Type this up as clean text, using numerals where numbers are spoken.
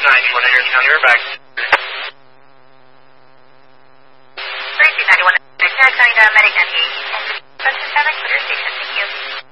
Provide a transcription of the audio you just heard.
91 Harris County, we're back. 3291 Harris County, medic 98. Clear station, thank you.